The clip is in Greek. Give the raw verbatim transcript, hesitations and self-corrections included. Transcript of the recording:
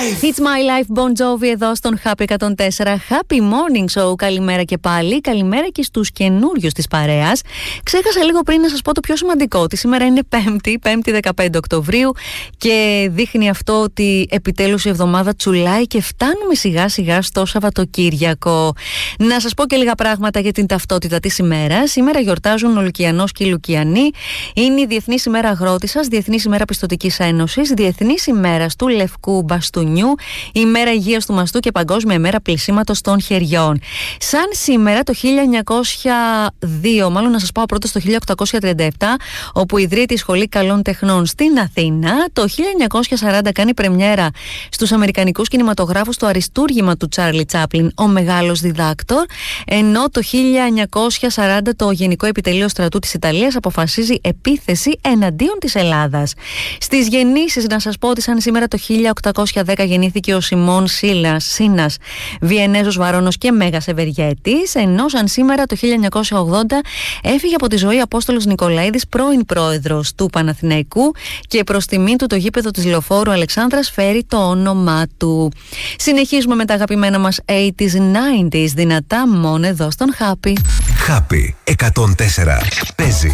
It's my life, Bon Jovi εδώ στον Happy εκατόν τέσσερα. Happy morning show. Καλημέρα και πάλι. Καλημέρα και στους καινούριους της παρέας. Ξέχασα λίγο πριν να σας πω το πιο σημαντικό, ότι σήμερα είναι Πέμπτη, Πέμπτη δεκαπέντε Οκτωβρίου, και δείχνει αυτό ότι επιτέλους η εβδομάδα τσουλάει και φτάνουμε σιγά σιγά στο Σαββατοκύριακο. Να σας πω και λίγα πράγματα για την ταυτότητα της ημέρας. Σήμερα γιορτάζουν ο Λουκιανός και η Λουκιανή. Είναι η Διεθνής ημέρα Αγρότισσας, Διεθνής ημέρα Πιστωτικής Ένωσης, Διεθνής ημέρα του Λευκού Μπαστούνιου, ημέρα Υγείας του Μαστού και Παγκόσμια ημέρα πλυσίματος των χεριών. Σαν σήμερα το χίλια εννιακόσια δύο, μάλλον να σας πάω πρώτα στο χίλια οκτακόσια τριάντα επτά, όπου ιδρύεται η Σχολή Καλών Τεχνών στην Αθήνα. Το χίλια εννιακόσια σαράντα κάνει πρεμιέρα στους αμερικανικούς κινηματογράφους το αριστούργημα του Τσάρλι Τσάπλιν, Ο Μεγάλος Διδάκτορ, ενώ το χίλια εννιακόσια σαράντα το Γενικό Επιτελείο Στρατού της Ιταλίας αποφασίζει επίθεση εναντίον της Ελλάδας. Στις γεννήσεις να σας πω ότι σαν σήμερα το χίλια οκτακόσια δέκα γεννήθηκε ο Σιμών Σίλας, Σίνας, Βιενέζος βαρώνος και μέγας ευεργέτης, ενώ σαν σήμερα το χίλια εννιακόσια ογδόντα έφυγε από τη ζωή Απόστολος Νικολαίδης, πρώην πρόεδρος του Παναθηναϊκού, και προς τιμή του το γήπεδο της Λεωφόρου Αλεξάνδρας φέρει το όνομά του. Συνεχίζουμε με τα αγαπημένα μας ογδόντα ενενήντα, δυνατά μόνο εδώ στον Happy. Happy εκατόν τέσσερα. Παίζει